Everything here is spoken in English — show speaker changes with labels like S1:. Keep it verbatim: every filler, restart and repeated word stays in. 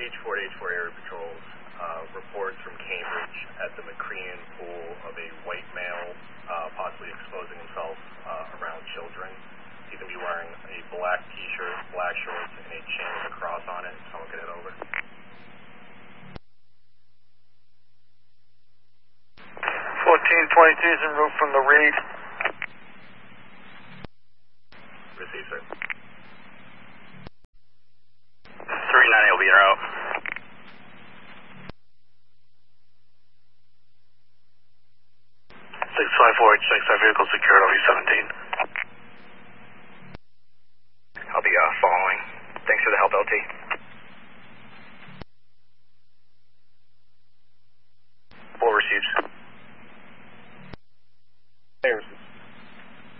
S1: H four H four Area Patrols, uh, reports from Cambridge at the McCrean Pool of a white male uh, possibly exposing himself uh, around children. He's going to be wearing a black t-shirt, black shorts, and a chain with a cross on it. Someone could head over.
S2: fourteen twenty-two is en route from the Reed.
S1: Receive, sir.